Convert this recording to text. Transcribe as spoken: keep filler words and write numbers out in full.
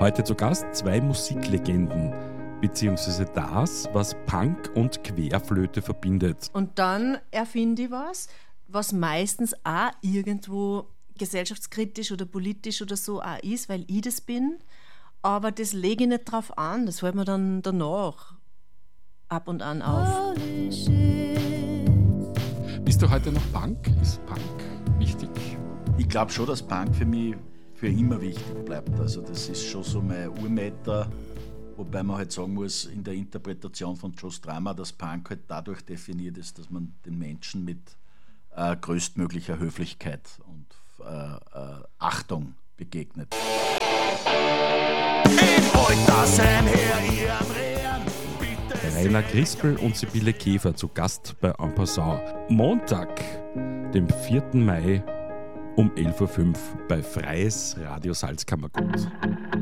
Heute zu Gast zwei Musiklegenden, beziehungsweise das, was Punk und Querflöte verbindet. Und dann erfinde ich was, was meistens auch irgendwo gesellschaftskritisch oder politisch oder so auch ist, weil ich das bin. Aber das lege ich nicht drauf an, das fällt mir dann danach ab und an auf. Bist du heute noch Punk? Ist Punk wichtig? Ich glaube schon, dass Punk für mich für immer wichtig bleibt. Also das ist schon so mein Urmeter. Wobei man halt sagen muss, in der Interpretation von Joe Strummer, dass Punk halt dadurch definiert ist, dass man den Menschen mit äh, größtmöglicher Höflichkeit und äh, äh, Achtung begegnet. Rainer Crispel und Sibylle Käfer zu Gast bei En Passant. Montag, dem vierten Mai um elf Uhr fünf bei Freies Radio Salzkammergut.